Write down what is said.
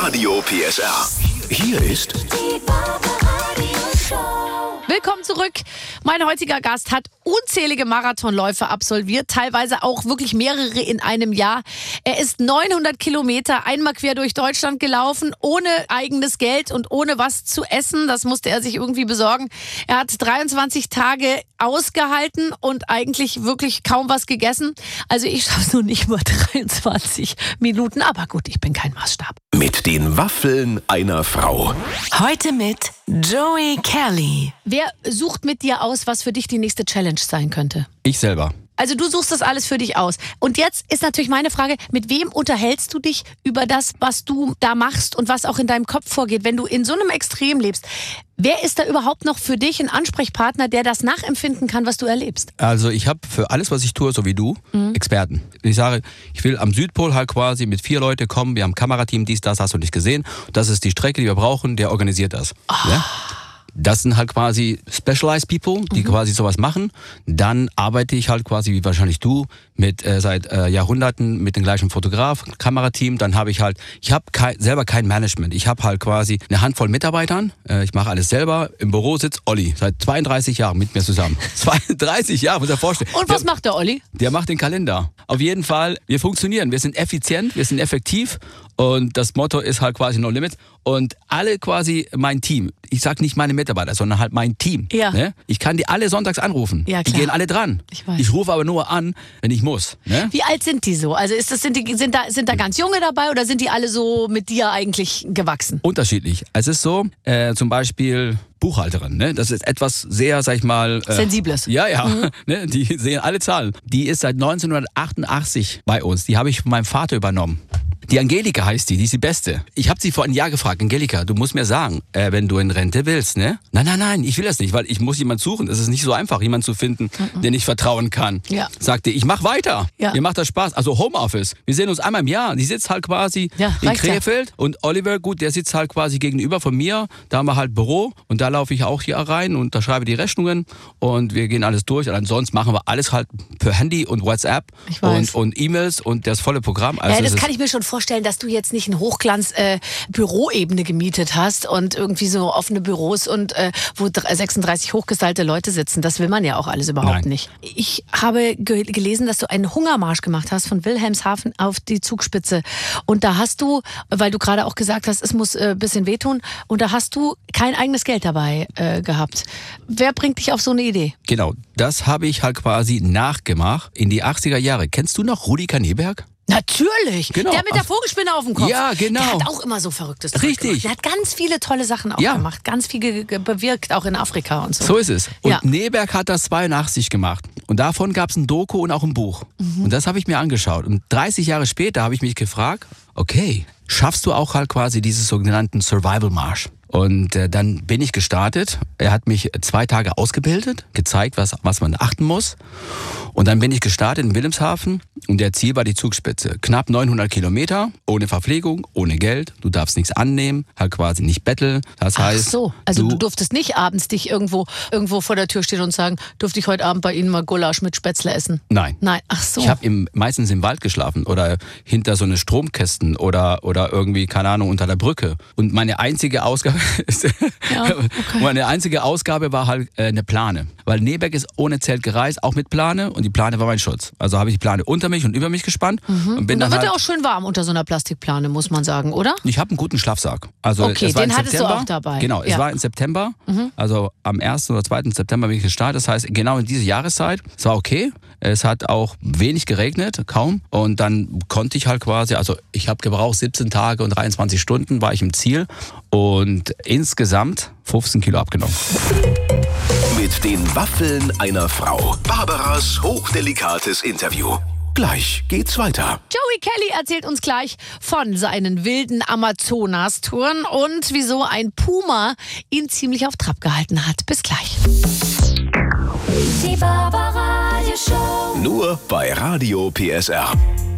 Radio PSR. Hier ist Die Barbaradio Show. Willkommen zurück. Mein heutiger Gast hat unzählige Marathonläufe absolviert, teilweise auch wirklich mehrere in einem Jahr. Er ist 900 Kilometer einmal quer durch Deutschland gelaufen, ohne eigenes Geld und ohne was zu essen. Das musste er sich irgendwie besorgen. Er hat 23 Tage ausgehalten und eigentlich wirklich kaum was gegessen. Also ich schaffe es nur nicht mal 23 Minuten, aber gut, ich bin kein Maßstab. mit den Waffeln einer Frau. Heute mit Joey Kelly. Wer sucht mit dir aus, was für dich die nächste Challenge sein könnte? Ich selber. Also du suchst das alles für dich aus. Und jetzt ist natürlich meine Frage, mit wem unterhältst du dich über das, was du da machst und was auch in deinem Kopf vorgeht, wenn du in so einem Extrem lebst? Wer ist da überhaupt noch für dich ein Ansprechpartner, der das nachempfinden kann, was du erlebst? Also ich habe für alles, was ich tue, so wie du, Experten. Ich sage, ich will am Südpol halt quasi mit 4 Leuten kommen, wir haben ein Kamerateam, dies, das hast du nicht gesehen. Das ist die Strecke, die wir brauchen, der organisiert das. Ja? Das sind halt quasi specialized people, die quasi sowas machen. Dann arbeite ich halt quasi, wie wahrscheinlich du, mit seit Jahrhunderten mit dem gleichen Fotograf, Kamerateam. Dann habe ich selber kein Management. Ich habe halt quasi eine Handvoll Mitarbeitern. Ich mache alles selber. Im Büro sitzt Olli, seit 32 Jahren mit mir zusammen. 32 Jahre, muss ich mir vorstellen. Und was macht der Olli? Der macht den Kalender. Auf jeden Fall, wir funktionieren. Wir sind effizient, wir sind effektiv. Und das Motto ist halt quasi No Limits. Und alle quasi mein Team. Ich sag nicht meine Mitarbeiter, sondern halt mein Team. Ja. Ne? Ich kann die alle sonntags anrufen. Ja, die klar. gehen alle dran. Ich weiß. Ich rufe aber nur an, wenn ich muss. Ne? Wie alt sind die so? Also sind da ganz junge dabei oder sind die alle so mit dir eigentlich gewachsen? Unterschiedlich. Es ist so, zum Beispiel Buchhalterin, ne? Das ist etwas sehr, sag ich mal... Sensibles. Ja. Ne? Die sehen alle Zahlen. Die ist seit 1988 bei uns. Die habe ich von meinem Vater übernommen. Die Angelika heißt die ist die Beste. Ich habe sie vor einem Jahr gefragt, Angelika, du musst mir sagen, wenn du in Rente willst, ne? Nein, ich will das nicht, weil ich muss jemanden suchen. Es ist nicht so einfach, jemanden zu finden, den ich vertrauen kann. Ja. Sagte, ich mach weiter. Ja. Mir macht das Spaß. Also Homeoffice. Wir sehen uns einmal im Jahr. Die sitzt halt quasi in reicht ja. Krefeld. Und Oliver, gut, der sitzt halt quasi gegenüber von mir. Da haben wir halt Büro und da laufe ich auch hier rein und da schreibe die Rechnungen und wir gehen alles durch. Und ansonsten machen wir alles halt per Handy und WhatsApp Ich weiß. und E-Mails und das volle Programm. Also Ja, das es kann ist- ich mir schon vorstellen, dass du jetzt nicht ein Hochglanz-Büroebene gemietet hast und irgendwie so offene Büros und wo 36 hochgestylte Leute sitzen. Das will man ja auch alles überhaupt Nein. nicht. Ich habe gelesen, dass du einen Hungermarsch gemacht hast von Wilhelmshaven auf die Zugspitze. Und da hast du, weil du gerade auch gesagt hast, es muss ein bisschen wehtun, und da hast du kein eigenes Geld dabei gehabt. Wer bringt dich auf so eine Idee? Genau, das habe ich halt quasi nachgemacht in die 80er Jahre. Kennst du noch Rudi Kaneberg? Natürlich, Genau. der mit der Vogelspinne auf dem Kopf. Ja, genau. Der hat auch immer so Verrücktes Zeug Richtig. gemacht. Der hat ganz viele tolle Sachen auch Ja. gemacht, ganz viel bewirkt, auch in Afrika und so. So ist es. Und Ja. Neberg hat das 82 gemacht. Und davon gab es ein Doku und auch ein Buch. Und das habe ich mir angeschaut. Und 30 Jahre später habe ich mich gefragt, okay, schaffst du auch halt quasi diesen sogenannten Survival-Marsch? Und dann bin ich gestartet. Er hat mich 2 Tage ausgebildet, gezeigt, was man achten muss. Und dann bin ich gestartet in Wilhelmshaven und der Ziel war die Zugspitze. Knapp 900 Kilometer, ohne Verpflegung, ohne Geld. Du darfst nichts annehmen, halt quasi nicht betteln. Das Ach heißt, so, also du durftest nicht abends dich irgendwo vor der Tür stehen und sagen, dürfte ich heute Abend bei Ihnen mal Gulasch mit Spätzle essen? Nein. Nein, ach so. Ich habe meistens im Wald geschlafen oder hinter so eine Stromkästen oder irgendwie, keine Ahnung, unter der Brücke. Und meine einzige Ausgabe Ja, okay. meine einzige Ausgabe war halt eine Plane. Weil Neberg ist ohne Zelt gereist, auch mit Plane, und die Plane war mein Schutz. Also habe ich die Plane unter mich und über mich gespannt und bin Und dann dann wird halt... er auch schön warm unter so einer Plastikplane, muss man sagen, oder? Ich habe einen guten Schlafsack. Also Okay, es war den im hattest du September. auch dabei. Genau, es Ja. war im September. Also am 1. oder 2. September bin ich gestartet. Das heißt, genau in diese Jahreszeit. Es war okay. Es hat auch wenig geregnet, kaum. Und dann konnte ich halt quasi, also ich habe gebraucht 17 Tage und 23 Stunden war ich im Ziel. Und insgesamt 15 Kilo abgenommen. Mit den Waffeln einer Frau. Barbaras hochdelikates Interview. Gleich geht's weiter. Joey Kelly erzählt uns gleich von seinen wilden Amazonas-Touren und wieso ein Puma ihn ziemlich auf Trab gehalten hat. Bis gleich. Die Barbaradio Show. Nur bei Radio PSR.